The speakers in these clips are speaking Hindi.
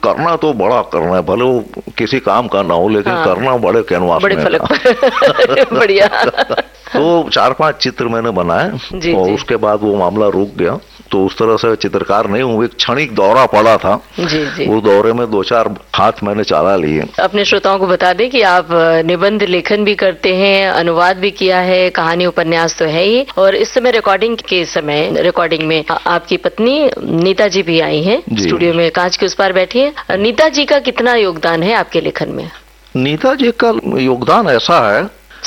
करना तो बड़ा करना है, भले वो किसी काम का ना हो, लेकिन करना बड़े कैनवास बड़े में फलक पर। बढ़िया। तो 4-5 चित्र मैंने बनाए और उसके बाद वो मामला रुक गया। तो उस तरह से चित्रकार नहीं हूँ, एक क्षणिक दौरा पड़ा था। जी। उस दौरे में 2-4 हाथ मैंने चला लिए। अपने श्रोताओं को बता दें कि आप निबंध लेखन भी करते हैं, अनुवाद भी किया है, कहानी उपन्यास तो है ही, और इस समय रिकॉर्डिंग में आपकी पत्नी नीता जी भी आई हैं स्टूडियो में, कांच के उस पार बैठी है। नीता जी का कितना योगदान है आपके लेखन में? नीता जी का योगदान ऐसा है,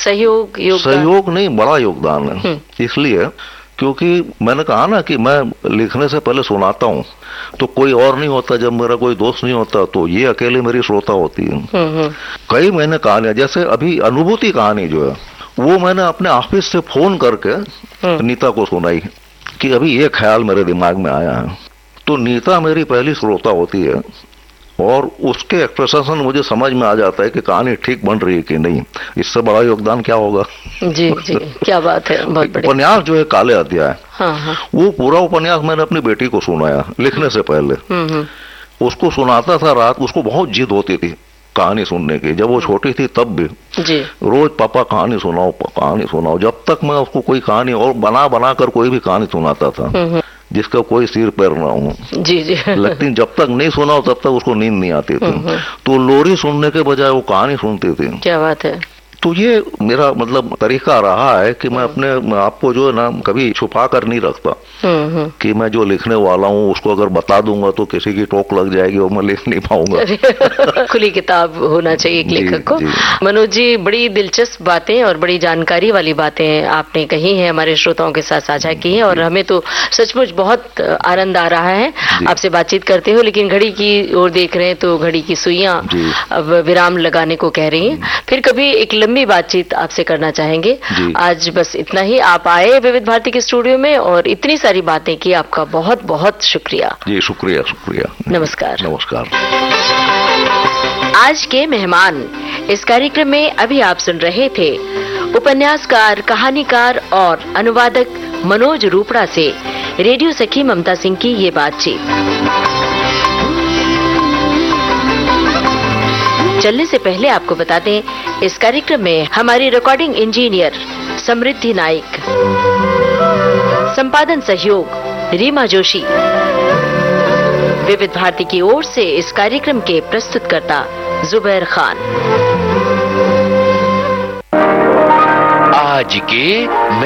सहयोग नहीं, बड़ा योगदान है। इसलिए क्योंकि मैंने कहा ना कि मैं लिखने से पहले सुनाता हूँ, तो कोई और नहीं होता, जब मेरा कोई दोस्त नहीं होता तो ये अकेले मेरी श्रोता होती है। कई मैंने कहानियां, जैसे अभी अनुभूति कहानी जो है वो मैंने अपने ऑफिस से फोन करके नीता को सुनाई कि अभी ये ख्याल मेरे दिमाग में आया है। तो नीता मेरी पहली श्रोता होती है और उसके एक्सप्रेशन मुझे समझ में आ जाता है कि कहानी ठीक बन रही है कि नहीं। इससे बड़ा योगदान क्या होगा। जी, क्या बात है, बहुत बढ़िया। उपन्यास जो है काले अध्याय, वो पूरा उपन्यास मैंने अपनी बेटी को सुनाया लिखने से पहले। उसको सुनाता था रात, उसको बहुत जिद होती थी कहानी सुनने की, जब वो छोटी थी तब भी रोज पापा कहानी सुनाओ, जब तक मैं उसको कोई कहानी और बना कर कोई भी कहानी सुनाता था जिसका कोई सिर पैर ना हो। जी। लेकिन जब तक नहीं सुनाओ तब तक उसको नींद नहीं आती थी। तो लोरी सुनने के बजाय वो कहानी सुनती थी। क्या बात है। तो ये मेरा मतलब तरीका रहा है कि मैं अपने आप को जो है ना कभी छुपा कर नहीं रखता कि मैं जो लिखने वाला हूँ उसको अगर बता दूंगा तो किसी की टोक लग जाएगी और मैं लिख नहीं पाऊंगा। खुली किताब होना चाहिए एक लेखक को। मनोज जी, बड़ी दिलचस्प बातें और बड़ी जानकारी वाली बातें आपने कही हैं, हमारे श्रोताओं के साथ साझा की हैं, और हमें तो सचमुच बहुत आनंद आ रहा है आपसे बातचीत करते हो। लेकिन घड़ी की ओर देख रहे हैं तो घड़ी की सुइयां अब विराम लगाने को कह रही हैं। फिर कभी एक लंबी बातचीत आपसे करना चाहेंगे। आज बस इतना ही। आप आए विविध भारती के स्टूडियो में और इतनी सारी बातें की, आपका बहुत बहुत शुक्रिया। जी, शुक्रिया। नमस्कार। आज के मेहमान इस कार्यक्रम में अभी आप सुन रहे थे उपन्यासकार, कहानीकार और अनुवादक मनोज रूपड़ा से रेडियो सखी ममता सिंह की ये बातचीत। चलने से पहले आपको बता दें, इस कार्यक्रम में हमारी रिकॉर्डिंग इंजीनियर समृद्धि नाइक, संपादन सहयोग रीमा जोशी। विविध भारती की ओर से इस कार्यक्रम के प्रस्तुतकर्ता जुबैर खान। आज के